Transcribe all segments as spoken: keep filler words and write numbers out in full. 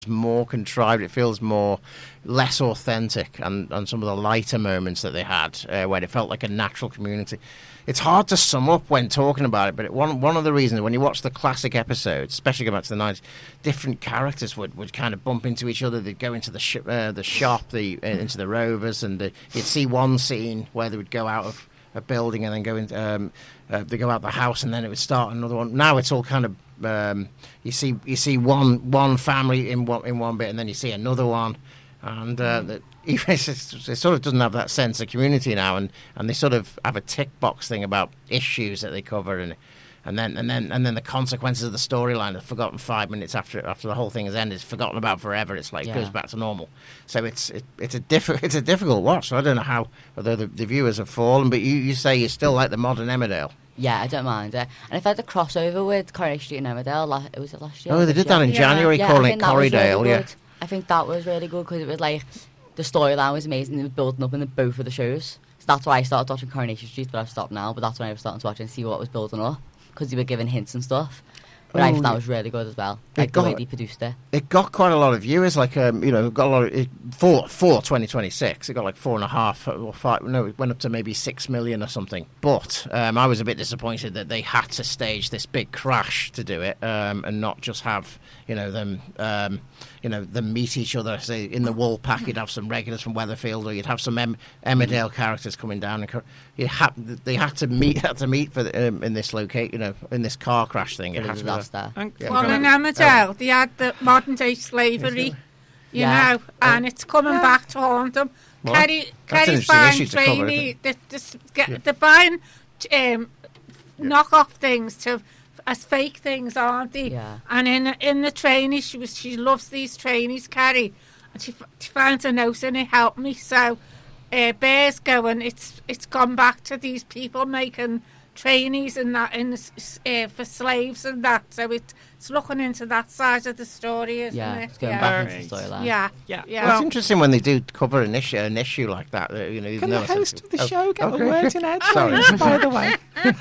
more contrived. It feels more less authentic, and, and some of the lighter moments that they had, uh, where it felt like a natural community. It's hard to sum up when talking about it, but it, one one of the reasons when you watch the classic episodes, especially going back to the nineties, different characters would, would kind of bump into each other. They'd go into the sh- uh, the shop, the uh, into the Rovers, and the, you'd see one scene where they would go out of a building and then go into um, uh, they go out the house, and then it would start another one. Now it's all kind of Um, you see, you see one one family in one in one bit, and then you see another one, and uh, the, it sort of doesn't have that sense of community now, and, and they sort of have a tick box thing about issues that they cover, and and then and then and then the consequences of the storyline are forgotten five minutes after after the whole thing has ended. It's forgotten about forever. It's like yeah. it goes back to normal. So it's it, it's a diff- it's a difficult watch. So I don't know how whether the, the viewers have fallen, but you, you say you still like the modern Emmerdale. Yeah, I don't mind it. And if I had the crossover with Coronation Street and Emmerdale, la- it was it last year? Oh, they did that in yeah. January, yeah, calling it Corriedale, really yeah. I think that was really good because it was like, the storyline was amazing. It was building up in the, both of the shows. So that's why I started watching Coronation Street, but I've stopped now. But that's when I was starting to watch and see what was building up, because they were giving hints and stuff. But oh, I thought that was really good as well. Like it the got, way they produced it. It got quite a lot of viewers, like, um, you know, got a lot of, it, for, for twenty twenty-six, it got like four and a half, or five, no, it went up to maybe six million or something. But um, I was a bit disappointed that they had to stage this big crash to do it, um, and not just have, you know, them, um, you know, them meet each other. Say, in the Wool Pack, you'd have some regulars from Weatherfield, or you'd have some em- Emmerdale characters coming down. And co- you ha- they had to meet, had to meet for the, um, in this locate, you know, in this car crash thing. It had to be disaster. And, Yeah. well, in Emmerdale, oh. they had the modern day slavery, you yeah. know, and oh. it's coming yeah. back to haunt them. What? Kerry, Kerry's buying trainee, the, the, get, yeah. they're buying um, yeah. knock-off things to as fake things, aren't they? Yeah. And in in the trainees, she was she loves these trainees, Kerry, and she she finds a note in it, help me. So, uh, Bear's going. It's it's gone back to these people making trainees and that in uh, for slaves and that. So it, it's looking into that side of the story, isn't yeah, it? It's going yeah, back into the storyline. Yeah, yeah, yeah. Well, it's interesting when they do cover an issue, an issue like that. Uh, you know, can the host of the oh, show get okay. a word in edgewise? By the way.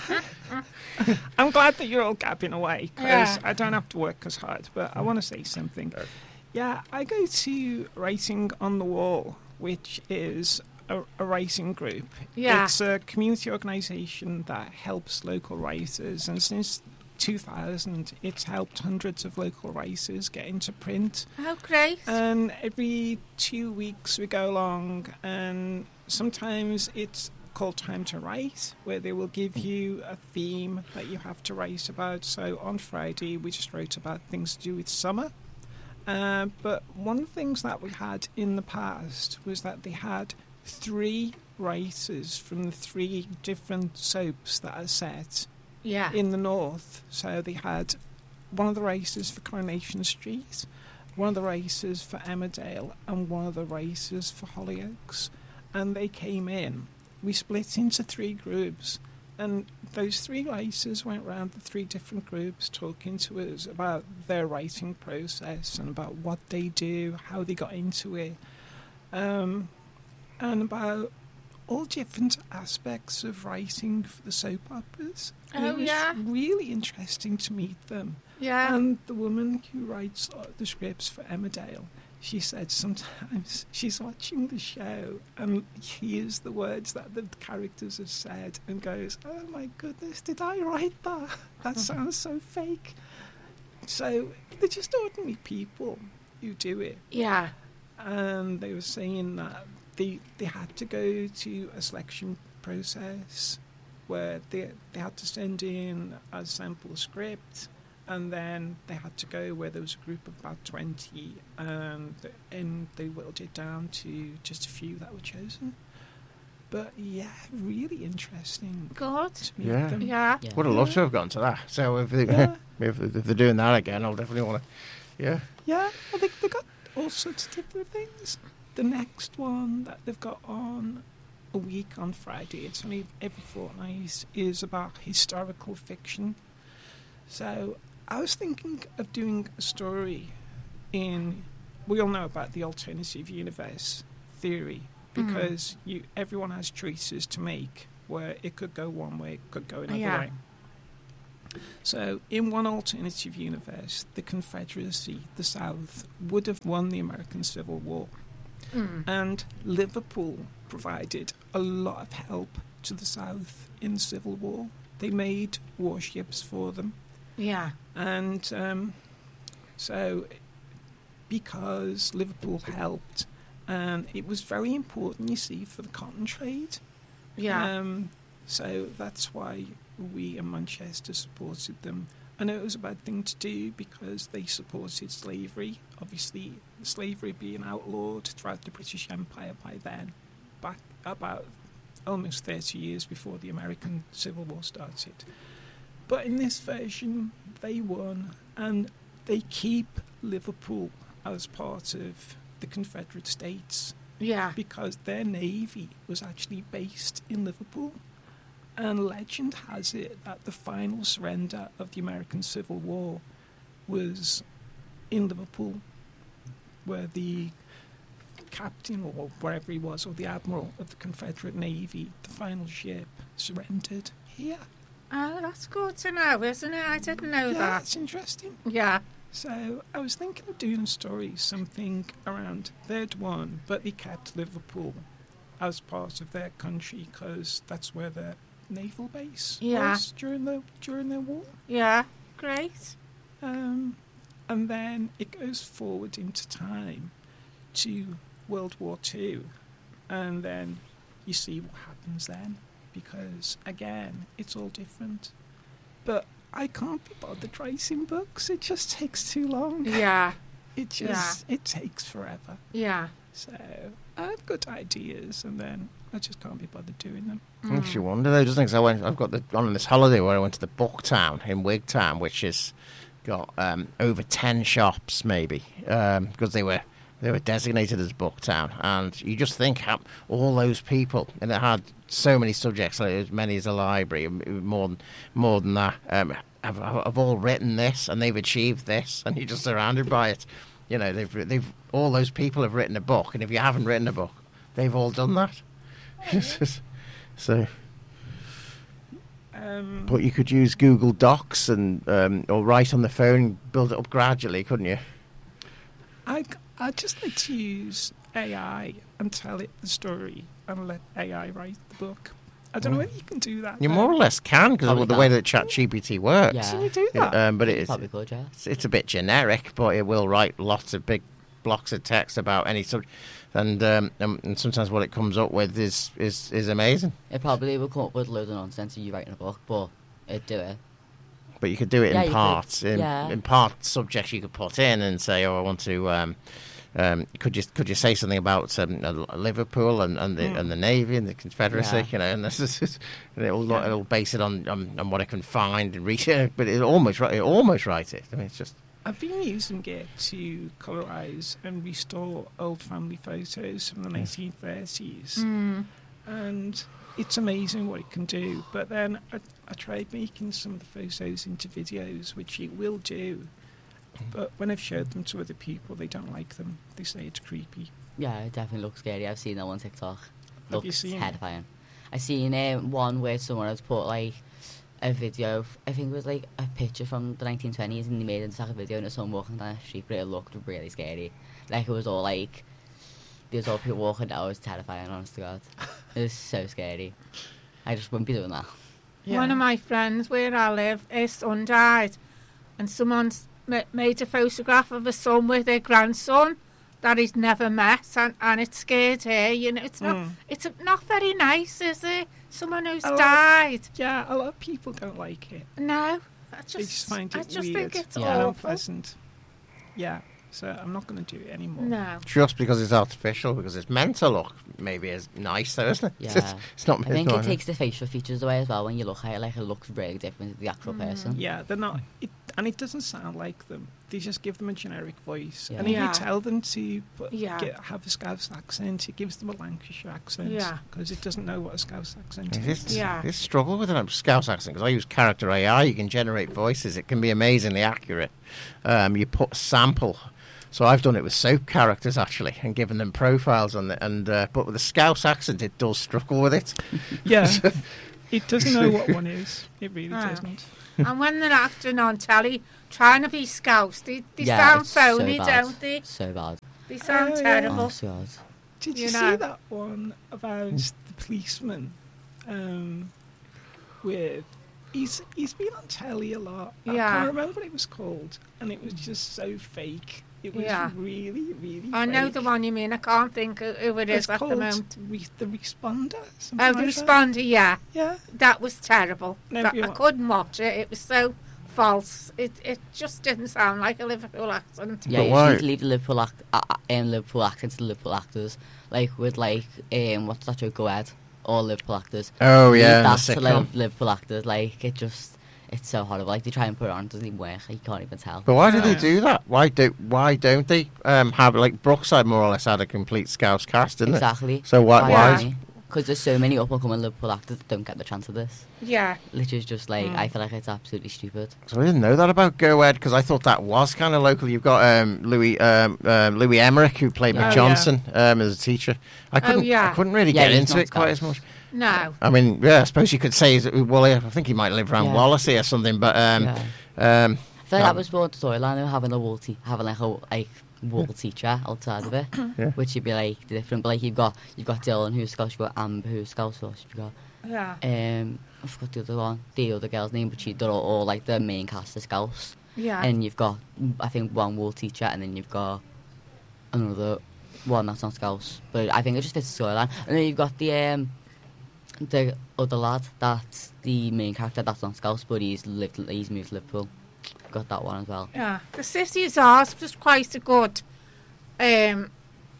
I'm glad that you're all gabbing away, because yeah. I don't have to work as hard, but I want to say something. Yeah, I go to Writing on the Wall, which is a, a writing group. Yeah. It's a community organisation that helps local writers, and since two thousand, it's helped hundreds of local writers get into print. Oh, great. And every two weeks we go along, and sometimes it's called Time to Write, where they will give you a theme that you have to write about. So on Friday we just wrote about things to do with summer, uh, but one of the things that we had in the past was that they had three writers from the three different soaps that are set yeah. in the north. So they had one of the writers for Coronation Street, one of the writers for Emmerdale, and one of the writers for Hollyoaks, and they came in. We split into three groups, and those three writers went around the three different groups talking to us about their writing process and about what they do, how they got into it, um, and about all different aspects of writing for the soap operas. And oh, it was yeah. really interesting to meet them. Yeah. And the woman who writes the scripts for Emmerdale, she said sometimes she's watching the show and hears the words that the characters have said and goes, oh my goodness, did I write that? That sounds so fake. So they're just ordinary people who do it. Yeah. And they were saying that they they had to go to a selection process where they they had to send in a sample script, and then they had to go where there was a group of about twenty, and, and they whittled it down to just a few that were chosen. But yeah, really interesting. God. Yeah. Them. Yeah. Yeah. Would have loved to have gone to that. So if, they, Yeah. if, if they're doing that again, I'll definitely want to. Yeah. Yeah, I think they've got all sorts of different things. The next one that they've got on a week on Friday, it's only every fortnight, is about historical fiction. So I was thinking of doing a story in, we all know about the alternative universe theory, because mm. you everyone has choices to make where it could go one way, it could go another yeah. way. So, in one alternative universe, the Confederacy, the South, would have won the American Civil War. Mm. And Liverpool provided a lot of help to the South in the Civil War. They made warships for them. Yeah. And um, so, because Liverpool helped, and it was very important, you see, for the cotton trade. Yeah. Um, so that's why we in Manchester supported them. I know it was a bad thing to do because they supported slavery. Obviously, slavery being outlawed throughout the British Empire by then, back about almost thirty years before the American Civil War started. But in this version, they won, and they keep Liverpool as part of the Confederate States yeah. because their navy was actually based in Liverpool. And legend has it that the final surrender of the American Civil War was in Liverpool, where the captain or wherever he was, or the admiral of the Confederate Navy, the final ship, surrendered here. Oh, that's good to know, isn't it? I didn't know Yeah, that. that's interesting. Yeah. So I was thinking of doing a story, something around they'd won, but they kept Liverpool as part of their country because that's where their naval base Yeah. was during the during their war. Yeah. Great. Um, and then it goes forward into time to World War Two, and then you see what happens then, because again, it's all different. But I can't be bothered writing books; it just takes too long. Yeah. It just it takes forever. Yeah. So I have good ideas, and then I just can't be bothered doing them. Makes you wonder, though, doesn't it? 'Cause I went, I've got the, on this holiday where I went to the Booktown in Wigtown, which has got um, over ten shops, maybe, um, because they were they were designated as Booktown. And you just think how all those people, and it had so many subjects, like as many as a library, more than more than that, um, have, have all written this, and they've achieved this, and you're just surrounded by it. You know, they've they've all those people have written a book, and if you haven't written a book, they've all done that. So, Um, but you could use Google Docs and um, or write on the phone, build it up gradually, couldn't you? I I just like to use A I and tell it the story and let A I write the book. I don't know whether you can do that. You now. more or less can, because Probably of the can. way that ChatGPT works. Yeah. Can you do Yeah, that? um, but it is, Probably good, yeah. it's, it's a bit generic, but it will write lots of big blocks of text about any subject, and, um, and and sometimes what it comes up with is is, is amazing. It probably will come up with loads of nonsense of you writing a book, but it'd do it. But you could do it Yeah, you in could- parts. In, yeah. in part subjects you could put in and say, "Oh, I want to." Um, um, could you could you say something about um, uh, Liverpool and, and the Mm. and the Navy and the Confederacy? Yeah. You know, and this is, and it'll Yeah. it'll base it on, on, on what I can find and read it. But it almost write it almost write it. I mean, it's just I've been using it to colorise and restore old family photos from the nineteen thirties, Mm. and it's amazing what it can do. But then I, I tried making some of the photos into videos, which it will do. But when I've showed them to other people, they don't like them. They say it's creepy. Yeah, it definitely looks scary. I've seen that on TikTok. Have you Looks seen it? terrifying. I seen um, one where someone had put like a video. Of, I think it was like a picture from the nineteen twenties, and they made it into like a video, and it's someone walking down the street, but it looked really scary. Like it was all like there's all people walking down. It was terrifying. Honest to God, it was so scary. I just wouldn't be doing that. One of my friends where I live, his son died, and someone's ma- made a photograph of a son with their grandson that he's never met, and, and it scared her. You know, it's not Mm. it's not very nice, is it? Someone who's A lot- died. Yeah, a lot of people don't like it. No, I just, They just find it I just weird think it's Yeah. and awful. unpleasant. Yeah, so I'm not going to do it anymore. No. just because it's artificial, because it's meant to look maybe as nice, though, isn't it? Yeah. It's, it's not. I think it's it not- takes the facial features away as well. When you look at it, like it looks really different to the actual person. Yeah, they're not, it, and it doesn't sound like them. They just give them a generic voice, Yeah. and if Yeah. you tell them to put, Yeah. get, have a Scouse accent, it gives them a Lancashire accent. Yeah. because it doesn't know what a Scouse accent This, is. Yeah. this struggle with a Scouse accent, because I use character A I, you can generate voices. It can be amazingly accurate. Um, you put sample. So I've done it with soap characters, actually, and given them profiles on it. And uh, but with the Scouse accent, it does struggle with it. Yeah, It doesn't know what one is. It really No. doesn't. And when they're acting on telly, trying to be Scouse, they, they Yeah, sound it's so phony, bad. don't they? So bad. They sound Oh, yeah. terrible. Oh, God. Did you, You see know. that one about the policeman? Um, with he's he's been on telly a lot. I Yeah. can't remember what it was called, and it was just so fake. It was Yeah. really, really. I know fake. the one you mean. I can't think who who it It's is at the called moment. Re- the Responder. something Oh, the like that. responder, yeah. Yeah. That was terrible. No, That- you I what? couldn't watch it. It was so false. It it just didn't sound like a Liverpool accent. Yeah, But you why- just need to leave the Liverpool, act, uh, uh, um, Liverpool accent to the Liverpool actors. Like, with, like, um, what's that show, Go Ahead? All Liverpool actors. Oh, Leave yeah, and the that to sitcom. Liv- Liverpool actors. Like, it just, it's so horrible. Like, they try and put it on, it doesn't even work. You can't even tell. But why do they Yeah. do that? Why do why don't they um, have like Brookside more or less had a complete Scouse cast, didn't Exactly. it? So why why? is- Because there's so many up and coming Liverpool actors that don't get the chance of this. Yeah. Which is just like, Mm. I feel like it's absolutely stupid. So I didn't know that about Go Ed because I thought that was kind of local. You've got um, Louis um, um, Louis Emmerich who played Yeah. Mick Oh, Johnson um, as a teacher. I couldn't yeah. I couldn't really Yeah, get he's into not it quite as Scouse. much. No. I mean, yeah, I suppose you could say he's, well, I think he might live around Yeah. Wallasey or something, but um, Yeah. um, I feel like um, that was more the storyline of having a wall te- having like a like wall teacher outside of it, Yeah. which would be like different. But like you've got you've got Dylan who's Scouse, you've got Amber who's Scouse, you've got Yeah. um I forgot the other one, the other girl's name, but she they're all, all like the main cast is Scouse, Yeah. and you've got I think one wall teacher, and then you've got another one that's not Scouse. But I think it just fits the storyline, and then you've got the um the other lad that's the main character that's not Scouse, but he's lived he's moved to Liverpool. Got that one as well. Yeah. The City is Ours was quite a good um,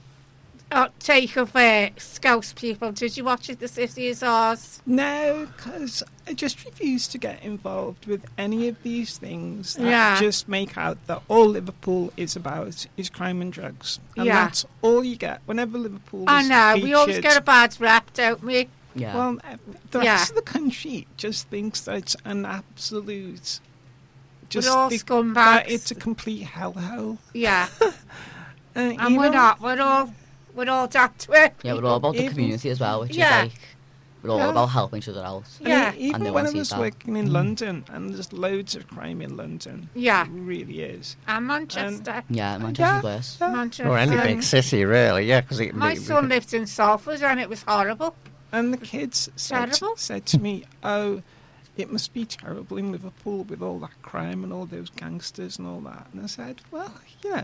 uh, take of uh, Scouse people. Did you watch it, The City is Ours? No, because I just refuse to get involved with any of these things that Yeah. just make out that all Liverpool is about is crime and drugs. And Yeah. that's all you get whenever Liverpool I is know. We always featured. get a bad rap, don't we? Yeah. Well, uh, the Yeah. rest of the country just thinks that it's an absolute... Just We're all think scumbags. that it's a complete hellhole. Yeah. Uh, And we're even- not. We're all, we're all that to it. Yeah, we're all about the even- community as well, which Yeah. is like we're all Yeah. about helping each other out. And Yeah. e- even And they when want I to see was that. working in London, and there's loads of crime in London. Yeah. It really is. And Manchester. Yeah, Manchester's Yeah. worse. Yeah. Manchester. or any big city, really, yeah. Because My son lived in Salford and it was horrible. And the kids said, Terrible. said to me, oh, it must be terrible in Liverpool with all that crime and all those gangsters and all that. And I said, well, yeah,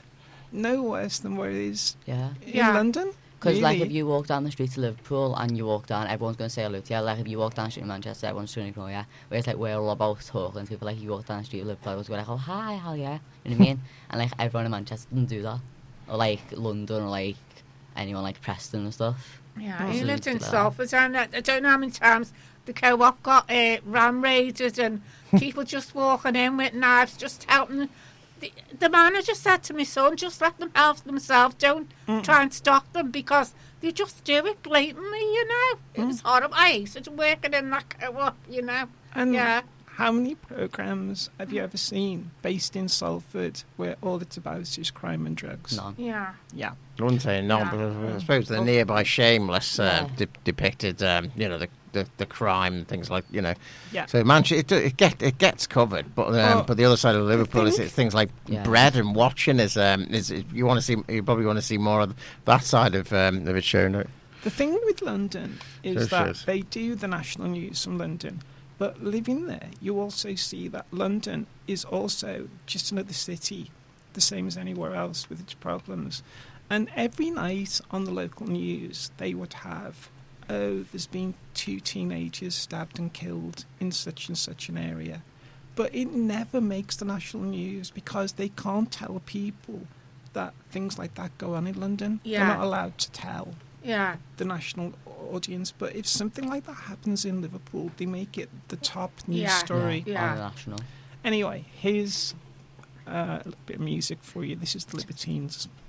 no worse than what it is Yeah. in Yeah. London. Because like really. if you walk down the streets of Liverpool and you walk down, everyone's going to say hello to you. Like if you walk down the street in Manchester, everyone's going to ignore you. Whereas like we're all about talking to people. Like you walk down the street of Liverpool, everyone's going like, oh hi, how are you? You know what I mean? And like everyone in Manchester doesn't do that, or like London, or like anyone like Preston and stuff. Yeah, Oh. he lived in Absolutely. Salford and I I don't know how many times the co-op got uh, ram raided and people just walking in with knives, just helping. The, the manager said to my son, just let them help themselves, don't try and stop them because they just do it blatantly, you know. It was horrible. I hated working in that co-op, you know. And Yeah. how many programmes have you ever seen based in Salford where all it's about is crime and drugs? None. Yeah. Yeah. I wouldn't say no, Yeah. but I suppose the nearby Shameless uh, Yeah. de- depicted, um, you know, the, the the crime and things like, you know. Yeah. So Manchester, it, it get it gets covered, but um, Well, but the other side of Liverpool is think- it, things like Yeah. bread and watching is um is you want to see you probably want to see more of that side of um of it shown. don't you? The thing with London is Sure, that sure. they do the national news from London, but living there, you also see that London is also just another city, the same as anywhere else with its problems. And every night on the local news, they would have, oh, there's been two teenagers stabbed and killed in such and such an area. But it never makes the national news because they can't tell people that things like that go on in London. Yeah. They're not allowed to tell Yeah. the national audience, but if something like that happens in Liverpool, they make it the top news Yeah. story. Yeah. On the national. Anyway, here's uh, a little bit of music for you. This is the Libertines.